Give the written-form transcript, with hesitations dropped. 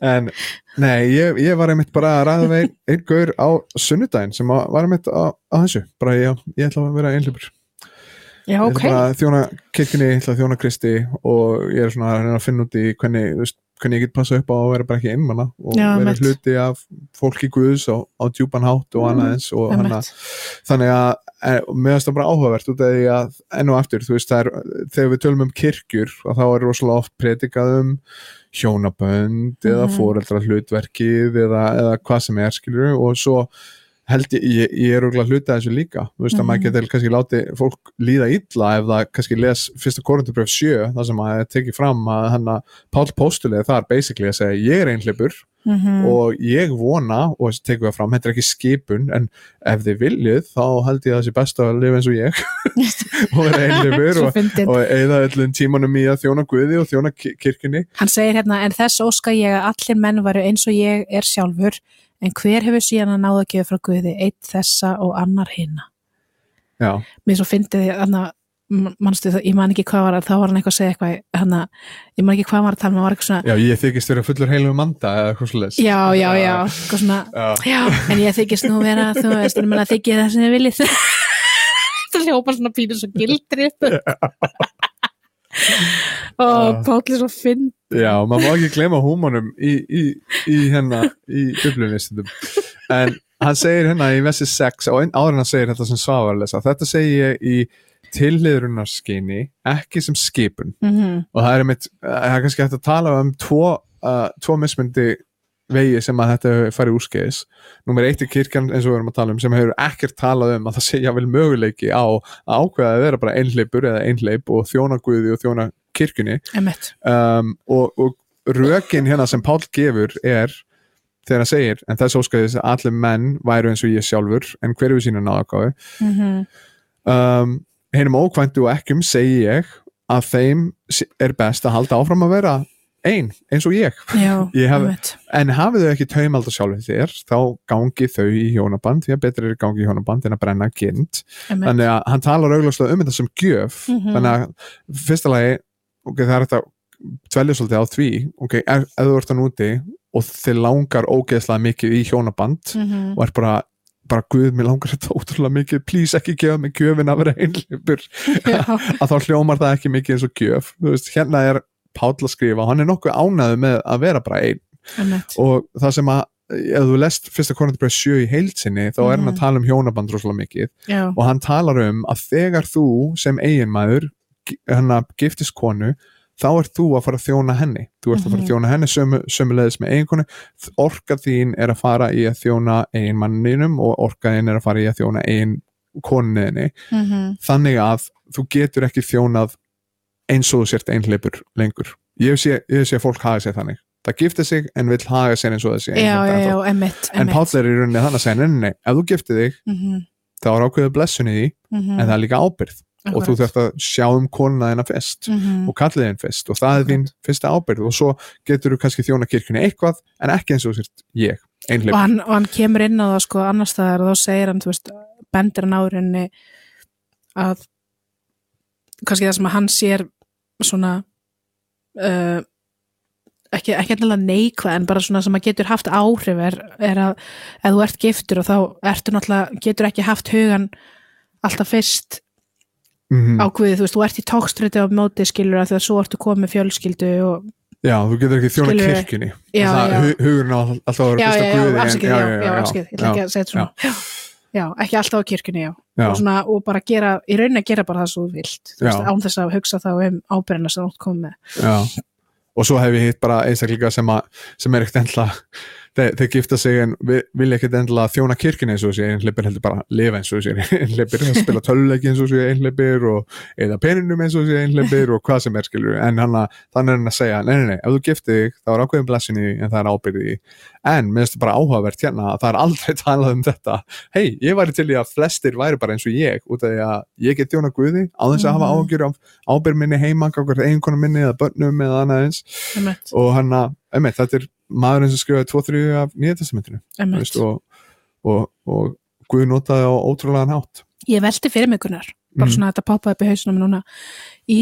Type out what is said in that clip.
En nei, ég var einmitt bara að ræða við einn gaur á sunnudaginn sem var einmitt á þessu, bara ég ætla að vera einhleypur. Já, ok. Ég ætla bara að þjóna kirkjunni, ég ætla að þjóna Kristi og ég svona að reyna að finna út í hvernig ég get passa upp á að vera bara ekki einmana og vera hluti af fólki Guðs á djúpan hátt og annað eins og þannig að mér finnst það bara áhugavert út af því að enn og aftur, þú veist, þegar við tölum kirkjur og þá rosalega oft predikað hjónabönd eða foreldrahlutverkið eða hvað sem skilur og svo held ég örugglega hluta þessu líka þú veist að maður getur kannski látið fólk líða illa ef það kannski les 1. Korinthubréf 7 þar sem að tekið fram að Páll Póstuli þar basically að segja ég einhleypur og ég vona og tekur það fram, þetta ekki skipun en ef þið viljið þá held ég að það sé best að lifa eins og ég og vera einhleypur og eyða öllum tímanum í að þjóna Guði og þjóna kirkjunni. Hann segir hérna en þess óska ég að allir menn væru eins og ég sjálfur en hver hefur síðan að náða að gefa frá Guði einn þessa og annar hina. Já. Mér svo fyndið manstu það, ég man ekki hvað var þá var hann eitthvað að segja eitthvað ég man ekki hvað var að tala, maður var eitthvað svona Já, ég þykist vera fullur heilum manda eða eitthvað svoleiðis. Já, eitthvað svona já, en ég þykist nú vera þú veist, ég meina þykir það sem þið viljið það hljópar svona pínu svo gildri og Páll svo fynd Já, maður má ekki gleyma húmónum í Biblíunni stundum. En hann segir í versi 6 og áður hann segir þetta sem Svavar lesa, þetta segi ég í tilhliðrunarskyni, ekki sem skipun og það er kannski hægt að tala tvo mismundi vegi sem að þetta fari úrskeiðis. Númer 1 kirkjan eins og við erum að tala sem hefur ekkert talað að það segja vel möguleiki á að ákveða að vera bara einhleypur eða einhleyp og þjóna Guði og þjóna kirkjunni og rökin sem Páll gefur þegar hann segir en þess óskæðis að allir menn væru eins og ég sjálfur en hver hefur sína náðagáfu hinum ókvæntu og ekkjum segi ég að þeim best að halda áfram að vera eins og ég en hafið þau ekki taumald að sjálfum þér þá gangi þau í hjónaband því að betra gangi í hjónaband en að brenna kind þannig að hann talar augljóslega þetta sem gjöf þannig að fyrsta lagi það þetta dvelja svolítið á því ef þú ert að núti og þið langar ógeðslega mikið í hjónaband og bara Guð, mér langar þetta ótrúlega mikið please ekki gefa mig gjöfin að vera einhleypur að þá hljómar það ekki mikið eins og gjöf þú veist, hérna Páll að skrifa, hann nokkuð ánægður með að vera bara einn og það sem að ef þú lest 1. Korinthubréf 7 í heild sinni þá hann að tala hjónaband rosalega mikið og hann talar að þegar þú sem eiginmaður giftist konu þá þú að fara að þjóna henni þú ert að fara að þjóna henni sömuleiðis með eiginkonu orka þín að fara í að þjóna eiginmanninum og orka þín að fara í að þjóna eiginkoninni þannig að þú getur ekki þjónað eins og þú sért einhleypur lengur ég sé að fólk haga sér þannig það giftir sig en vill haga sér eins og þessi en Páll í rauninni þannig að segja nei, ef þú giftir þig þá ákveðið blessun í því en það líka ábyrgð og þú þarft að sjá konuna þína fyrst og kallið þín fyrst og það þín fyrsta ábyrgð og svo getur þú kannski þjóna kirkjunni eitthvað en ekki eins og þú sért ég einhleypur og hann kemur inn á það annars staðar og þá segir hann, þú veist, bendir hann á rauninni að kannski það sem að hann sér svona ekki allavega neikvæð en bara svona sem að getur haft áhrif er að ef þú ert giftur og þá ertu náttúrulega getur ekki haft hugan alltaf fyrst á Guði, þú veist, þú ert í tókstriti á móti skilur að þegar svo ertu komið fjölskyldu og Já, þú getur ekki þjóna kirkjunni hugurinn á alltaf að vera fyrst á Guði ég ætla ekki að segja svona Já, ekki alltaf á kirkjunni, og bara gera, í rauninni að gera bara það svo þú vilt, þú veist, án þess að hugsa þá ábyrgðina sem þú átt komið með. Já, og svo hef ég hitt bara einstaklinga sem ekkert endilega, þeir gifta sig en vilja ekkert endilega þjóna kirkjunni eins og þessi einhleypir heldur bara lifa eins og þessi einhleypir, spila töluleiki eins og þessi einhleypir og eða peninum eins og þessi einhleypir og hvað sem skilur, en þannig er hann að segja, nei, ef þú giftir þig, þá ákveðin blessin í en það ábyrgð í en mér finnst það bara áhugavert hérna að það aldrei talað þetta ég væri til í að flestir væri bara eins og ég út af því að ég get þjóna Guði á þess að hafa ágjör af ábyrgð minni heima eiginkonu minni eða börnum eða annað eins og þetta er maðurinn sem skrifaði 2-3 af Nýja testamentinu og Guð notaði á ótrúlegan hátt Ég velti fyrir mig Gunnar bara svona þetta poppaði upp í hausnum núna í